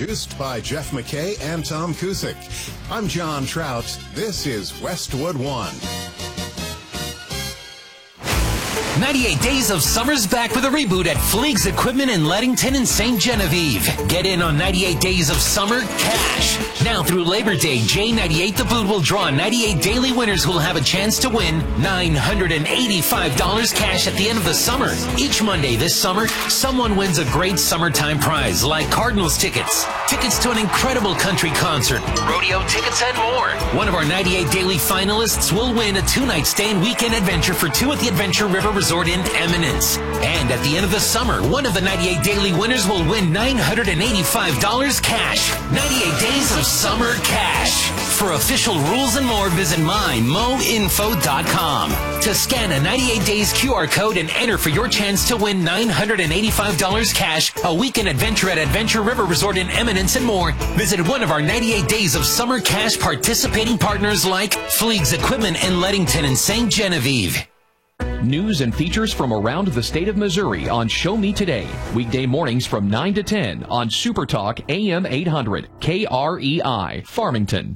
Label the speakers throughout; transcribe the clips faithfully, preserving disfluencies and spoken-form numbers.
Speaker 1: Produced by Jeff McKay and Tom Cusick. I'm John Trout. This is Westwood One.
Speaker 2: ninety-eight Days of Summer's back with a reboot at Fleegs Equipment in Leadington and Saint Genevieve. Get in on ninety-eight Days of Summer cash. Now through Labor Day, J ninety-eight The Boot will draw ninety-eight daily winners who will have a chance to win nine hundred eighty-five dollars cash at the end of the summer. Each Monday this summer, someone wins a great summertime prize like Cardinals tickets, tickets to an incredible country concert, rodeo tickets, and more. One of our ninety-eight daily finalists will win a two-night stay and weekend adventure for two at the Adventure River Resort in Eminence. And at the end of the summer, one of the ninety-eight daily winners will win nine hundred eighty-five dollars cash. ninety-eight Days of Summer cash. For official rules and more, visit my mo info dot com. To scan a ninety-eight days Q R code and enter for your chance to win nine hundred eighty-five dollars cash, a weekend adventure at Adventure River Resort in Eminence, and more, visit one of our ninety-eight Days of Summer cash participating partners like Fleegs Equipment in Leadington and Saint Genevieve.
Speaker 3: News and features from around the state of Missouri on Show Me Today. Weekday mornings from nine to ten on Super Talk A M eight hundred K R E I, Farmington.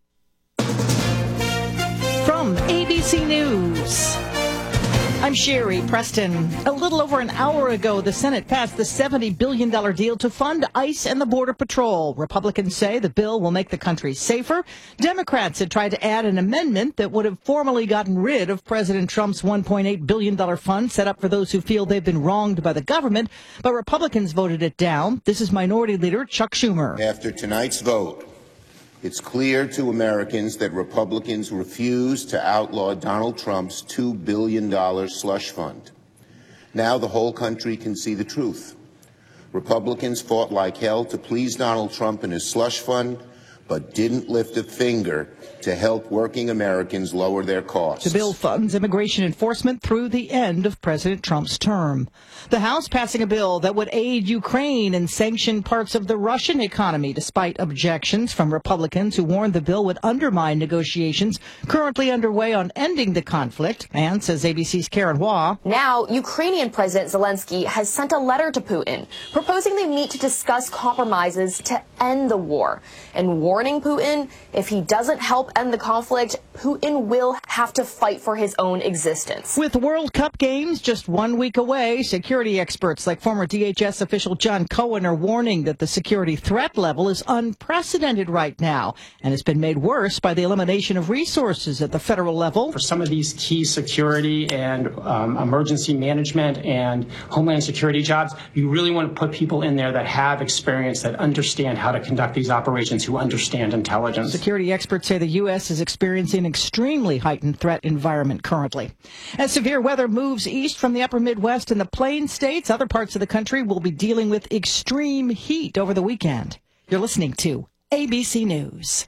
Speaker 4: From A B C News, I'm Sherry Preston. A little over an hour ago, the Senate passed the seventy billion dollars deal to fund ICE and the Border Patrol. Republicans say the bill will make the country safer. Democrats had tried to add an amendment that would have formally gotten rid of President Trump's one point eight billion dollars fund set up for those who feel they've been wronged by the government, but Republicans voted it down. This is Minority Leader Chuck Schumer.
Speaker 5: After tonight's vote, it's clear to Americans that Republicans refuse to outlaw Donald Trump's two billion dollars slush fund. Now the whole country can see the truth. Republicans fought like hell to please Donald Trump and his slush fund, but didn't lift a finger to help working Americans lower their costs.
Speaker 4: The bill funds immigration enforcement through the end of President Trump's term. The House passing a bill that would aid Ukraine and sanction parts of the Russian economy, despite objections from Republicans who warned the bill would undermine negotiations currently underway on ending the conflict. And, says A B C's Karen Waugh,
Speaker 6: now Ukrainian President Zelensky has sent a letter to Putin proposing they meet to discuss compromises to end the war, and warning Putin if he doesn't help end the conflict, Putin will have to fight for his own existence.
Speaker 4: With World Cup games just one week away, security experts like former D H S official John Cohen are warning that the security threat level is unprecedented right now and has been made worse by the elimination of resources at the federal level.
Speaker 7: For some of these key security and um, emergency management and homeland security jobs, you really want to put people in there that have experience, that understand how to conduct these operations, who understand intelligence.
Speaker 4: Security experts say the U S is experiencing an extremely heightened threat environment currently. As severe weather moves east from the upper Midwest and the Plain States, other parts of the country will be dealing with extreme heat over the weekend. You're listening to A B C News.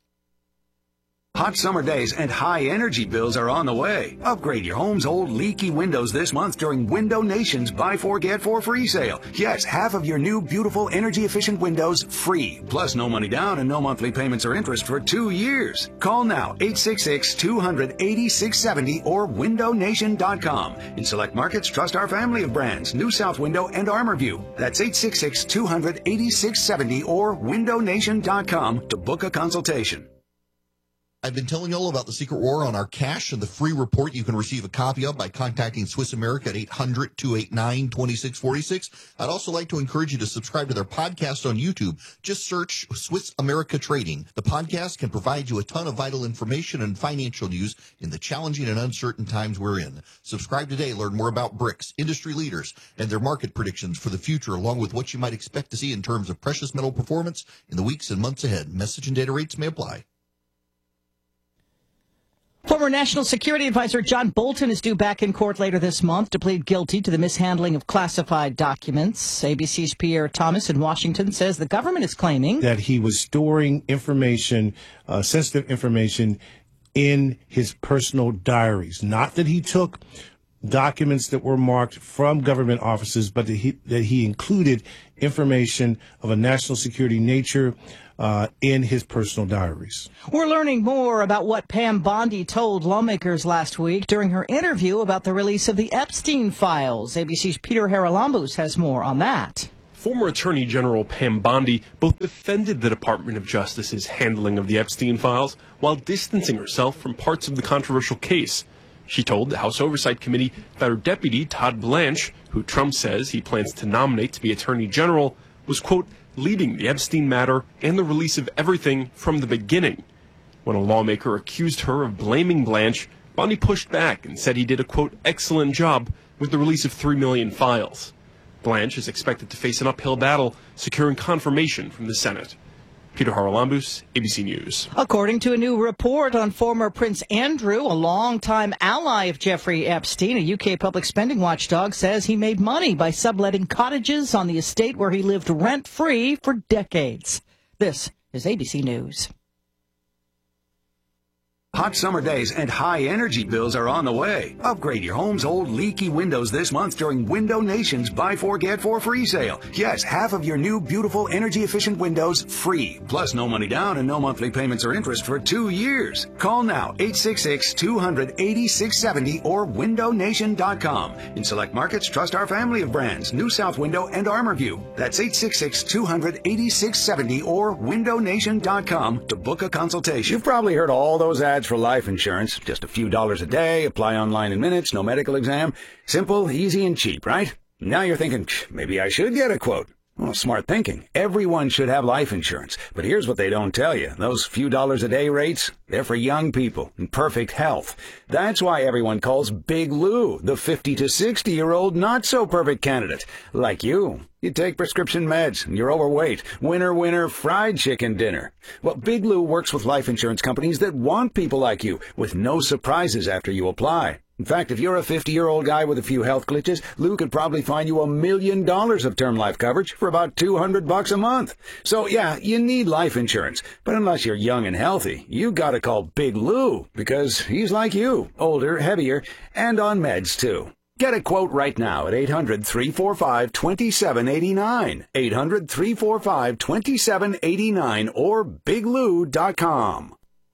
Speaker 8: Hot summer days and high energy bills are on the way. Upgrade your home's old leaky windows this month during Window Nation's Buy Four Get Four free sale. Yes, half of your new beautiful energy efficient windows free. Plus no money down and no monthly payments or interest for two years. Call now eight six six, two hundred, eighty-six seventy or window nation dot com. In select markets, trust our family of brands, New South Window and ArmorView. That's eight six six, two hundred, eighty-six seventy or window nation dot com to book a consultation.
Speaker 9: I've been telling you all about the secret war on our cash and the free report you can receive a copy of by contacting Swiss America at eight hundred, two eight nine, two six four six. I'd also like to encourage you to subscribe to their podcast on YouTube. Just search Swiss America Trading. The podcast can provide you a ton of vital information and financial news in the challenging and uncertain times we're in. Subscribe today. Learn more about BRICS, industry leaders, and their market predictions for the future, along with what you might expect to see in terms of precious metal performance in the weeks and months ahead. Message and data rates may apply.
Speaker 4: Former National Security Advisor John Bolton is due back in court later this month to plead guilty to the mishandling of classified documents. A B C's Pierre Thomas in Washington says the government is claiming
Speaker 10: that he was storing information, uh, sensitive information, in his personal diaries. Not that he took documents that were marked from government offices, but that he, that he included information of a national security nature uh, in his personal diaries.
Speaker 4: We're learning more about what Pam Bondi told lawmakers last week during her interview about the release of the Epstein files. A B C's Peter Haralambous has more on that.
Speaker 11: former Attorney General Pam Bondi both defended the Department of Justice's handling of the Epstein files while distancing herself from parts of the controversial case. She told the House Oversight Committee that her deputy, Todd Blanche, who Trump says he plans to nominate to be Attorney General, was, quote, leading the Epstein matter and the release of everything from the beginning. When a lawmaker accused her of blaming Blanche, Bondi pushed back and said he did a, quote, excellent job with the release of three million files. Blanche is expected to face an uphill battle securing confirmation from the Senate. Peter Haralambous, A B C News.
Speaker 4: According to a new report on former Prince Andrew, a longtime ally of Jeffrey Epstein, a U K public spending watchdog says he made money by subletting cottages on the estate where he lived rent-free for decades. This is A B C News.
Speaker 8: Hot summer days and high energy bills are on the way. Upgrade your home's old leaky windows this month during Window Nation's Buy Four Get Four free sale. Yes, half of your new beautiful energy efficient windows free. Plus no money down and no monthly payments or interest for two years. Call now eight six six, two hundred, eighty-six seventy or window nation dot com. In select markets, trust our family of brands, New South Window and ArmorView. That's eight six six, two hundred, eighty-six seventy or window nation dot com to book a consultation.
Speaker 12: You've probably heard all those ads for life insurance. Just a few dollars a day, apply online in minutes, no medical exam. Simple, easy, and cheap, right? Now you're thinking, maybe I should get a quote. Well, smart thinking. Everyone should have life insurance. But here's what they don't tell you. Those few dollars a day rates, they're for young people in perfect health. That's why everyone calls Big Lou the fifty to sixty-year-old not-so-perfect candidate. Like you. You take prescription meds, and you're overweight. Winner, winner, fried chicken dinner. Well, Big Lou works with life insurance companies that want people like you, with no surprises after you apply. In fact, if you're a fifty-year-old guy with a few health glitches, Lou could probably find you a million dollars of term life coverage for about two hundred bucks a month. So, yeah, you need life insurance. But unless you're young and healthy, you gotta call Big Lou, because he's like you, older, heavier, and on meds, too. Get a quote right now at eight hundred, three four five, two seven eight nine, eight hundred, three four five, two seven eight nine, or big lou dot com.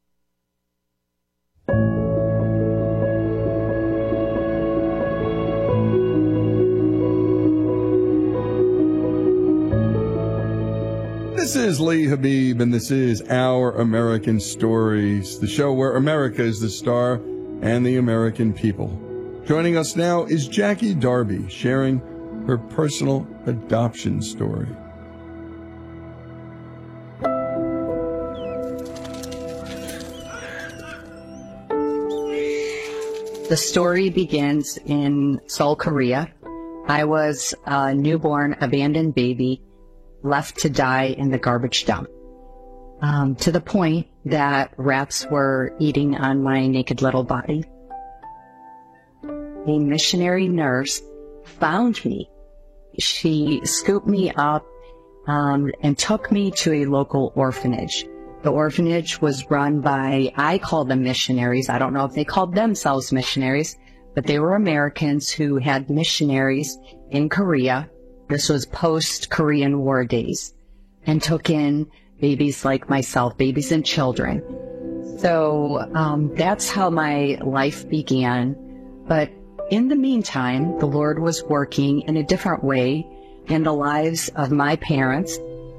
Speaker 13: This is Lee Habib, and this is Our American Stories, the show where America is the star and the American people. Joining us now is Jackie Darby, sharing her personal adoption story.
Speaker 14: The story begins in Seoul, Korea. I was a newborn abandoned baby left to die in the garbage dump, um, to the point that rats were eating on my naked little body. A missionary nurse found me. She scooped me up um, and took me to a local orphanage. The orphanage was run by, I call them missionaries. I don't know if they called themselves missionaries, but they were Americans who had missionaries in Korea. This was post-Korean War days, and took in babies like myself, babies and children. So um, that's how my life began. But in the meantime, the Lord was working in a different way in the lives of my parents.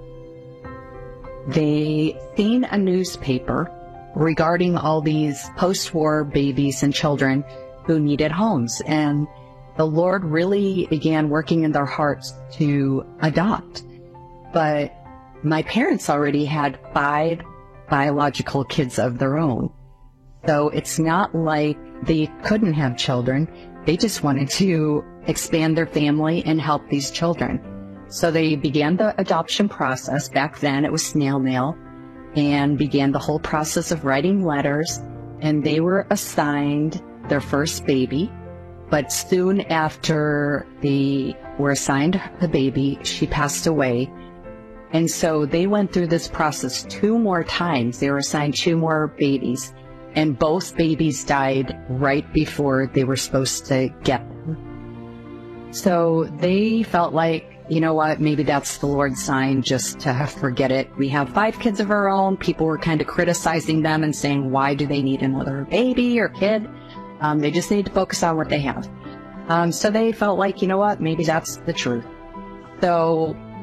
Speaker 14: They seen a newspaper regarding all these post-war babies and children who needed homes, and the Lord really began working in their hearts to adopt. But my parents already had five biological kids of their own. So it's not like they couldn't have children. They just wanted to expand their family and help these children. So they began the adoption process. Back then it was snail mail, and began the whole process of writing letters, and they were assigned their first baby. But soon after they were assigned the baby, she passed away. And so they went through this process two more times. They were assigned two more babies, and both babies died right before they were supposed to get them. So they felt like, you know what, maybe that's the Lord's sign, just to forget it. We have five kids of our own. People were kind of criticizing them and saying, why do they need another baby or kid? Um, they just need to focus on what they have. Um, so they felt like, you know what, maybe that's the truth. So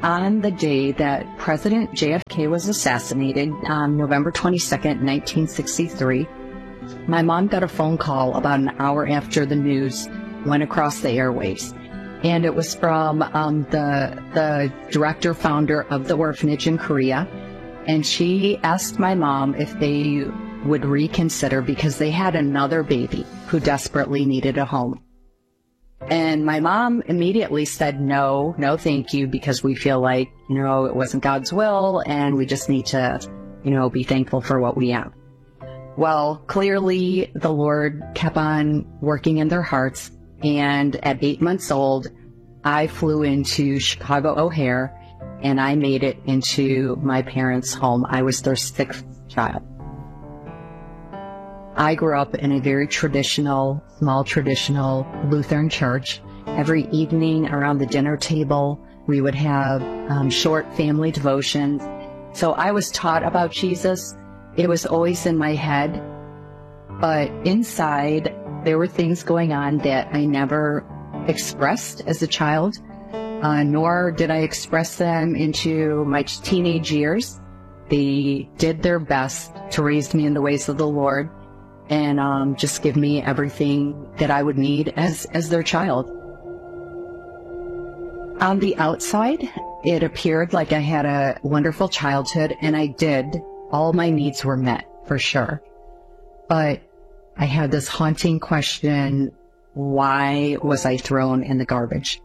Speaker 14: on the day that President J F K was assassinated, on November twenty-second, nineteen sixty-three, my mom got a phone call about an hour after the news went across the airwaves. And it was from um, the, the director founder of the orphanage in Korea. And she asked my mom if they would reconsider because they had another baby who desperately needed a home. And my mom immediately said, no, no, thank you, because we feel like, you know, it wasn't God's will and we just need to, you know, be thankful for what we have. Well, clearly the Lord kept on working in their hearts. And at eight months old, I flew into Chicago O'Hare and I made it into my parents' home. I was their sixth child. I grew up in a very traditional, small traditional Lutheran church. Every evening around the dinner table, we would have um, short family devotions. So I was taught about Jesus. It was always in my head. But inside, there were things going on that I never expressed as a child, uh, nor did I express them into my teenage years. They did their best to raise me in the ways of the Lord and um, just give me everything that I would need as, as their child. On the outside, it appeared like I had a wonderful childhood, and I did. All my needs were met, for sure. But I had this haunting question, why was I thrown in the garbage?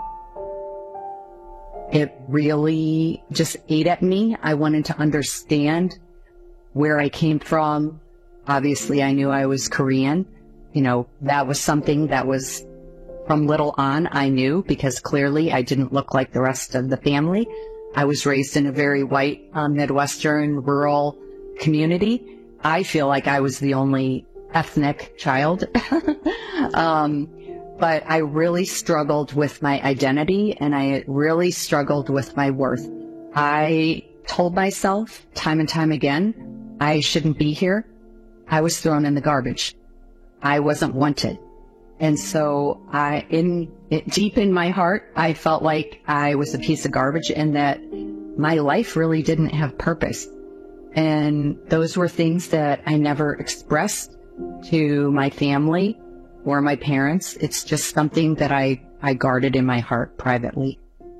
Speaker 14: It really just ate at me. I wanted to understand where I came from. Obviously, I knew I was Korean. You know, that was something that was from little on I knew, because clearly I didn't look like the rest of the family. I was raised in a very white, um, Midwestern, rural community. I feel like I was the only ethnic child. um, but I really struggled with my identity, and I really struggled with my worth. I told myself time and time again, I shouldn't be here. I was thrown in the garbage. I wasn't wanted. And so I, in it, deep in my heart, I felt like I was a piece of garbage and that my life really didn't have purpose. And those were things that I never expressed to my family or my parents. It's just something that I, I guarded in my heart privately.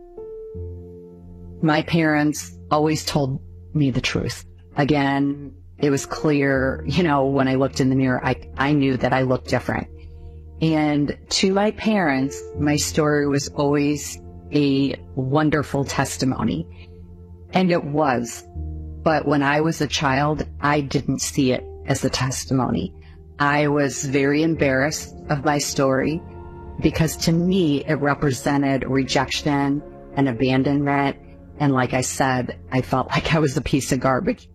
Speaker 14: My parents always told me the truth. Again, it was clear, you know, when I looked in the mirror, I, I knew that I looked different. And to my parents, my story was always a wonderful testimony. And it was. But when I was a child, I didn't see it as a testimony. I was very embarrassed of my story because to me, it represented rejection and abandonment. And like I said, I felt like I was a piece of garbage.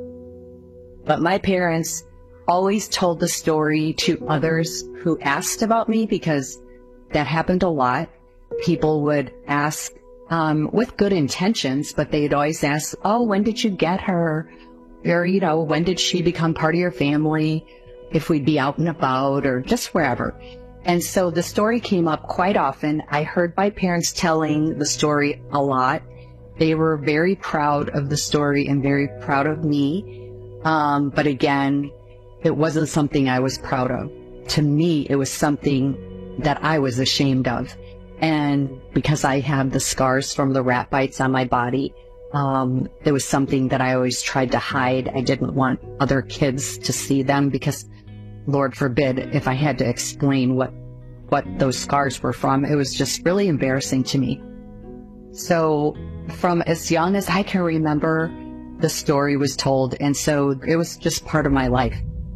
Speaker 14: But my parents always told the story to others who asked about me, because that happened a lot. People would ask um, with good intentions, but they'd always ask, oh, when did you get her? Or, you know, when did she become part of your family? If we'd be out and about or just wherever. And so the story came up quite often. I heard my parents telling the story a lot. They were very proud of the story and very proud of me. Um, but again, it wasn't something I was proud of. To me, it was something that I was ashamed of. And because I have the scars from the rat bites on my body, um, it was something that I always tried to hide. I didn't want other kids to see them because, Lord forbid, if I had to explain what, what those scars were from, it was just really embarrassing to me. So from as young as I can remember, the story was told, and so it was just part of my life.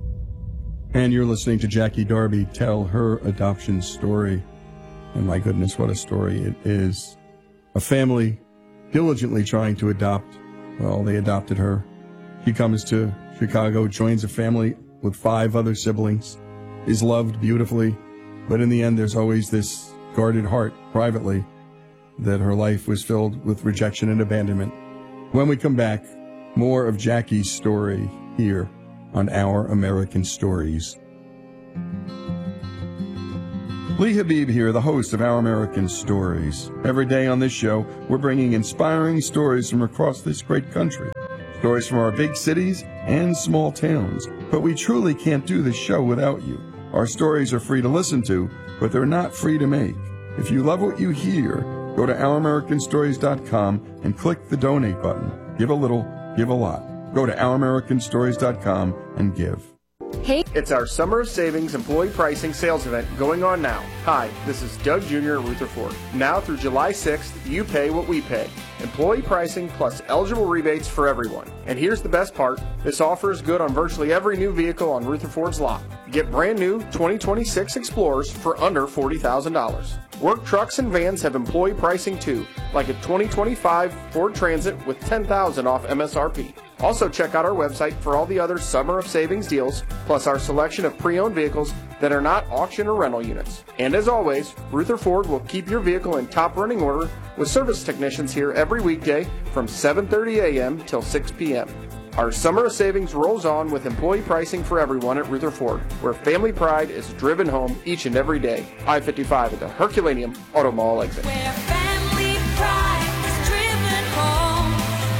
Speaker 13: And you're listening to Jackie Darby tell her adoption story. And my goodness, what a story it is. A family diligently trying to adopt. Well, they adopted her. She comes to Chicago, joins a family with five other siblings, is loved beautifully. But in the end, there's always this guarded heart privately that her life was filled with rejection and abandonment. When we come back, more of Jackie's story here on Our American Stories. Lee Habib here, the host of Our American Stories. Every day on this show, we're bringing inspiring stories from across this great country. Stories from our big cities and small towns. But we truly can't do this show without you. Our stories are free to listen to, but they're not free to make. If you love what you hear, go to our american stories dot com and click the donate button. Give a little, give a lot. Go to our american stories dot com and give.
Speaker 15: Hey, it's our Summer of Savings employee pricing sales event going on now. Hi, this is Doug Junior at Rutherford. Now through July sixth, you pay what we pay. Employee pricing plus eligible rebates for everyone. And here's the best part. This offer is good on virtually every new vehicle on Rutherford's lot. Get brand new twenty twenty-six Explorers for under forty thousand dollars. Work trucks and vans have employee pricing too, like a twenty twenty-five Ford Transit with ten thousand dollars off M S R P. Also check out our website for all the other Summer of Savings deals, plus our selection of pre-owned vehicles that are not auction or rental units. And as always, Rutherford will keep your vehicle in top running order with service technicians here every weekday from seven thirty a.m. till six p.m. Our Summer of Savings rolls on with employee pricing for everyone at Rutherford, where family pride is driven home each and every day. I fifty-five at the Herculaneum Auto Mall exit.
Speaker 16: Where family pride is driven home.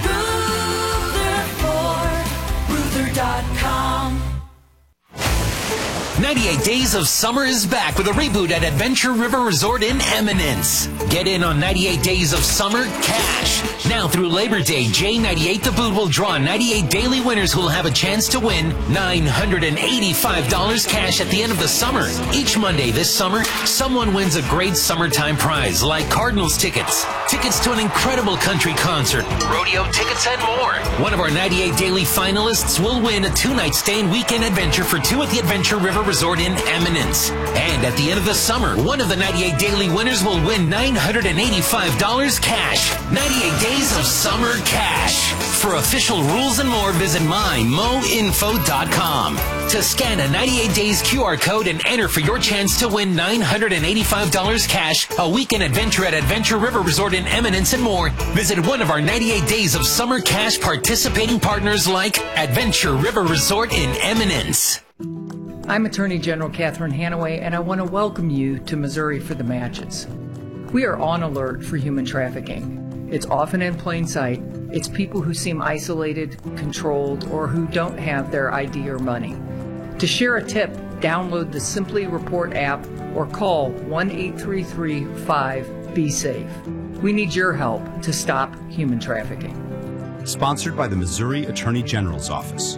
Speaker 16: Rutherford, Ruther dot com.
Speaker 2: ninety-eight Days of Summer is back with a reboot at Adventure River Resort in Eminence. Get in on ninety-eight Days of Summer Cash. Now through Labor Day, J ninety-eight The Boot will draw ninety-eight daily winners who will have a chance to win nine hundred eighty-five dollars cash at the end of the summer. Each Monday this summer, someone wins a great summertime prize like Cardinals tickets, tickets to an incredible country concert, rodeo tickets, and more. One of our ninety-eight daily finalists will win a two-night stay and weekend adventure for two at the Adventure River Resort in Eminence. And at the end of the summer, one of the ninety-eight daily winners will win nine hundred eighty-five dollars cash. ninety-eight Days of Summer Cash. For official rules and more, visit my mo info dot com. To scan a ninety-eight days Q R code and enter for your chance to win nine hundred eighty-five dollars cash, a weekend adventure at Adventure River Resort in Eminence, and more, visit one of our ninety-eight Days of Summer Cash participating partners like Adventure River Resort in Eminence.
Speaker 17: I'm Attorney General Catherine Hanaway, and I want to welcome you to Missouri for the Matches. We are on alert for human trafficking. It's often in plain sight. It's people who seem isolated, controlled, or who don't have their I D or money. To share a tip, download the Simply Report app or call one eight three three five be safe. We need your help to stop human trafficking.
Speaker 18: Sponsored by the Missouri Attorney General's Office.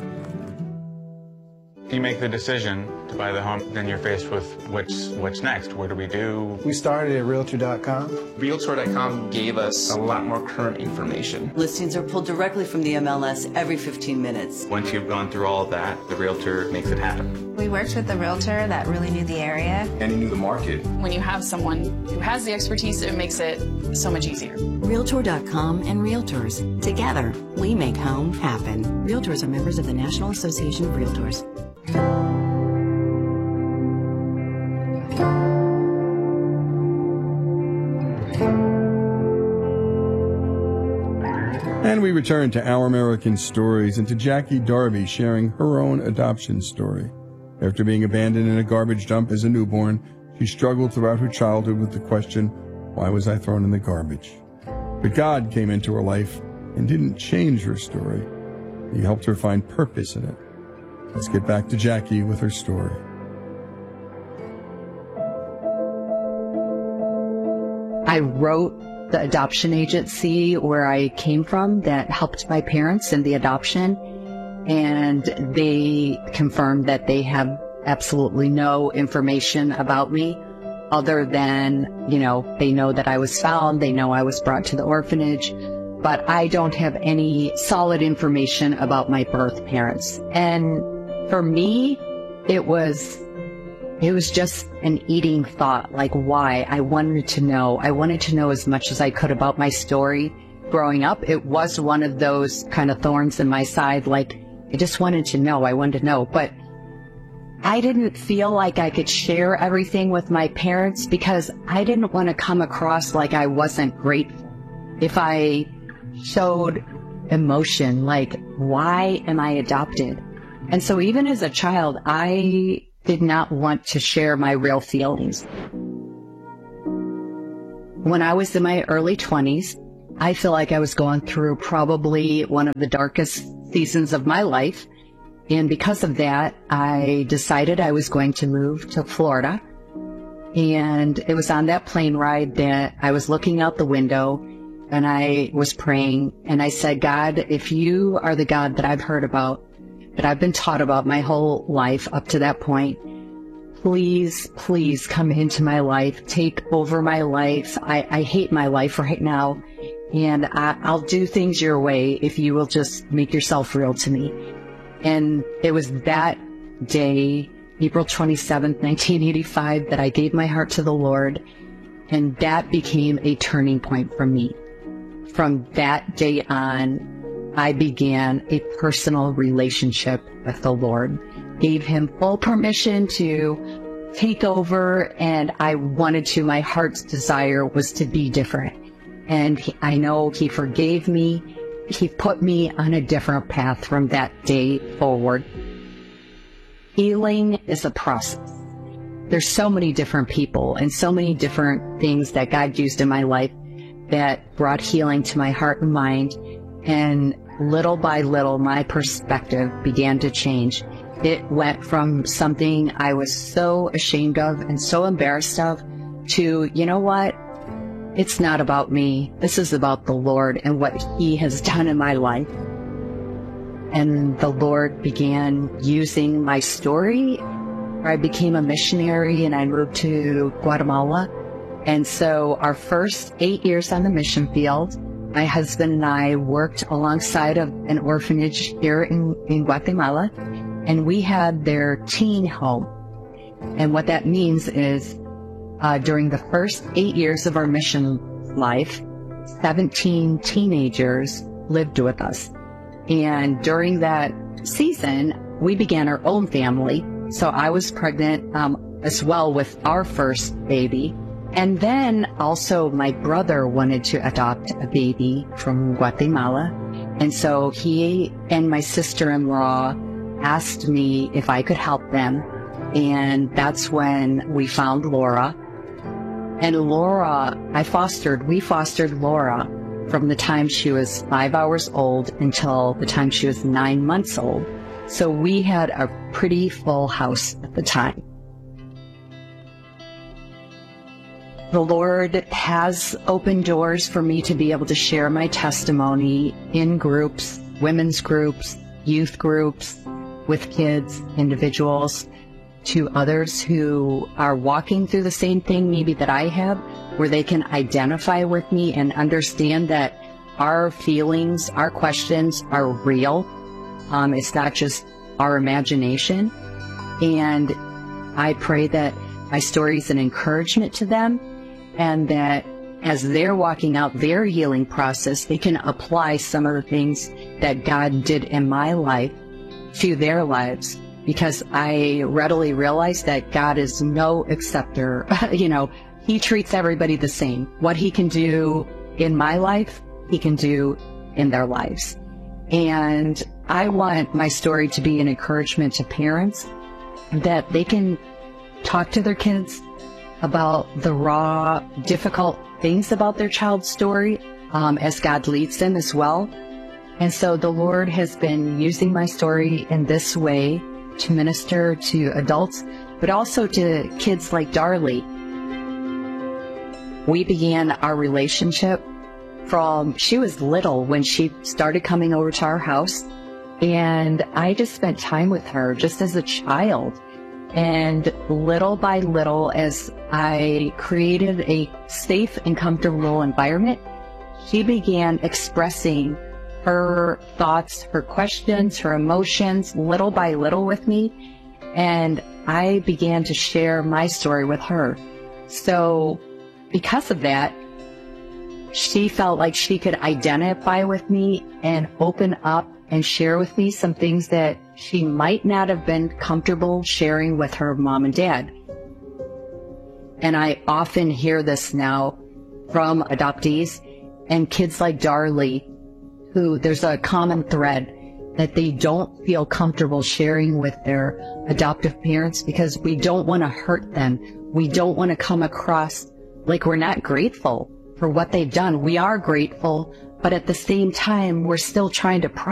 Speaker 19: You make the decision to buy the home, then you're faced with what's what's next. What do we do?
Speaker 20: We started at realtor dot com.
Speaker 21: realtor dot com gave us a lot more current information.
Speaker 22: Listings are pulled directly from the M L S every fifteen minutes.
Speaker 19: Once you've gone through all of that, the realtor makes it happen.
Speaker 23: We worked with a realtor that really knew the area.
Speaker 19: And he knew the market.
Speaker 24: When you have someone who has the expertise, it makes it so much easier.
Speaker 25: realtor dot com and Realtors. Together, we make home happen. Realtors are members of the National Association of Realtors.
Speaker 13: And we return to Our American Stories and to Jackie Darby sharing her own adoption story. After being abandoned in a garbage dump as a newborn, she struggled throughout her childhood with the question, why was I thrown in the garbage? But God came into her life and didn't change her story. He helped her find purpose in it. Let's get back to Jackie with her story.
Speaker 14: I wrote the adoption agency where I came from that helped my parents in the adoption, and they confirmed that they have absolutely no information about me other than, you know, they know that I was found, they know I was brought to the orphanage, but I don't have any solid information about my birth parents. And for me, it was It was just an eating thought, like why. I wanted to know. I wanted to know as much as I could about my story. Growing up, it was one of those kind of thorns in my side, like I just wanted to know. I wanted to know. But I didn't feel like I could share everything with my parents because I didn't want to come across like I wasn't grateful. If I showed emotion, like why am I adopted? And so even as a child, I did not want to share my real feelings. When I was in my early twenties, I feel like I was going through probably one of the darkest seasons of my life. And because of that, I decided I was going to move to Florida. And it was on that plane ride that I was looking out the window and I was praying. And I said, God, if you are the God that I've heard about, that I've been taught about my whole life up to that point, please, please come into my life, take over my life. I, I hate my life right now. And I, I'll do things your way if you will just make yourself real to me. And it was that day, April twenty-seventh, nineteen eighty-five, that I gave my heart to the Lord. And that became a turning point for me. From that day on, I began a personal relationship with the Lord, gave him full permission to take over, and I wanted to. My heart's desire was to be different. And he, I know he forgave me. He put me on a different path from that day forward. Healing is a process. There's so many different people and so many different things that God used in my life that brought healing to my heart and mind. And little by little, my perspective began to change. It went from something I was so ashamed of and so embarrassed of to, you know what? It's not about me. This is about the Lord and what he has done in my life. And the Lord began using my story. I became a missionary and I moved to Guatemala. And so our first eight years on the mission field, my husband and I worked alongside of an orphanage here in, in Guatemala, and we had their teen home. And what that means is uh, during the first eight years of our mission life, seventeen teenagers lived with us. And during that season, we began our own family. So I was pregnant um, as well with our first baby. And then also my brother wanted to adopt a baby from Guatemala. And so he and my sister-in-law asked me if I could help them. And that's when we found Laura. And Laura, I fostered, we fostered Laura from the time she was five hours old until the time she was nine months old. So we had a pretty full house at the time. The Lord has opened doors for me to be able to share my testimony in groups, women's groups, youth groups, with kids, individuals, to others who are walking through the same thing maybe that I have, where they can identify with me and understand that our feelings, our questions are real. Um, it's not just our imagination. And I pray that my story is an encouragement to them, and that as they're walking out their healing process, they can apply some of the things that God did in my life to their lives. Because I readily realize that God is no acceptor. You know, he treats everybody the same. What he can do in my life, he can do in their lives. And I want my story to be an encouragement to parents, that they can talk to their kids about the raw, difficult things about their child's story, um, as God leads them as well. And so the Lord has been using my story in this way to minister to adults, but also to kids like Darlie. We began our relationship from, she was little when she started coming over to our house, and I just spent time with her just as a child. And little by little, as I created a safe and comfortable environment, she began expressing her thoughts, her questions, her emotions, little by little with me. And I began to share my story with her. So because of that, she felt like she could identify with me and open up and share with me some things that she might not have been comfortable sharing with her mom and dad. And I often hear this now from adoptees and kids like Darlie, who there's a common thread. that they don't feel comfortable sharing with their adoptive parents because we don't want to hurt them. We don't want to come across like we're not grateful for what they've done. We are grateful, but at the same time, we're still trying to process